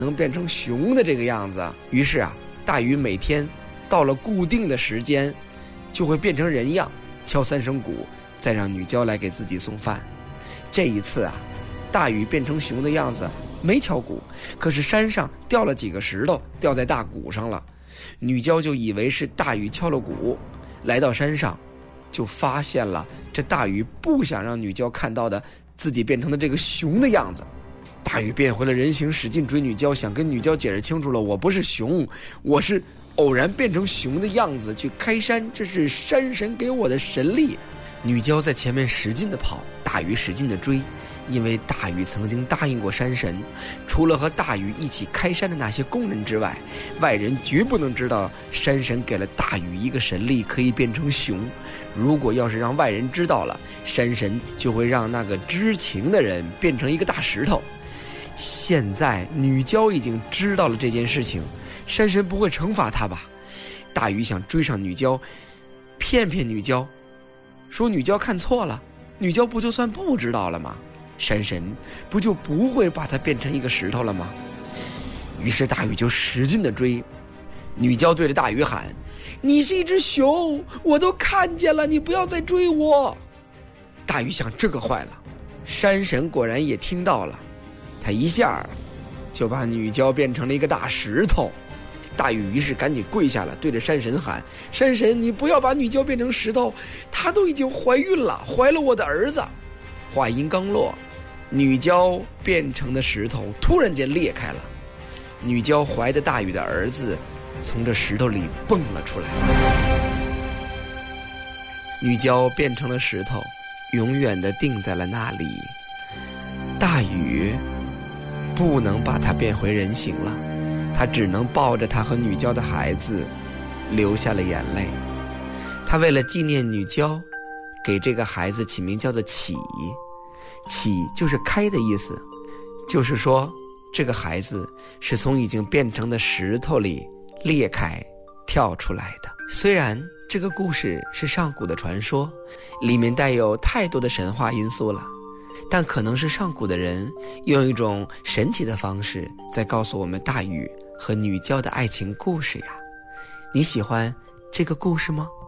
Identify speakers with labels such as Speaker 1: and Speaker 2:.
Speaker 1: 能变成熊的这个样子。于是啊，大禹每天到了固定的时间，就会变成人样，敲3声鼓，再让女娇来给自己送饭。这一次啊，大禹变成熊的样子没敲鼓，可是山上掉了几个石头，掉在大鼓上了。女娇就以为是大禹敲了鼓，来到山上，就发现了这大禹不想让女娇看到的自己变成的这个熊的样子。大禹变回了人形，使劲追女娇，想跟女娇解释清楚了，我不是熊，我是偶然变成熊的样子去开山，这是山神给我的神力。女娇在前面使劲的跑，大禹使劲的追，因为大禹曾经答应过山神，除了和大禹一起开山的那些工人之外，外人绝不能知道山神给了大禹一个神力，可以变成熊。如果要是让外人知道了，山神就会让那个知情的人变成一个大石头。现在女娇已经知道了这件事情，山神不会惩罚他吧？大禹想追上女娇，骗女娇，说女娇看错了，女娇不就算不知道了吗？山神不就不会把她变成一个石头了吗？于是大禹就使劲的追。女娇对着大禹喊，你是一只熊，我都看见了，你不要再追我。大禹想，这个坏了，山神果然也听到了，他一下就把女娇变成了一个大石头。大禹于是赶紧跪下了，对着山神喊，山神，你不要把女娇变成石头，她都已经怀孕了，怀了我的儿子。话音刚落，女娇变成的石头突然间裂开了，女娇怀的大禹的儿子从这石头里蹦了出来。女娇变成了石头，永远地定在了那里。大禹不能把她变回人形了，他只能抱着他和女娇的孩子流下了眼泪。他为了纪念女娇，给这个孩子起名叫做启，启就是开的意思，就是说这个孩子是从已经变成的石头里裂开跳出来的。虽然这个故事是上古的传说，里面带有太多的神话因素了，但可能是上古的人用一种神奇的方式在告诉我们大禹和女娇的爱情故事呀。你喜欢这个故事吗？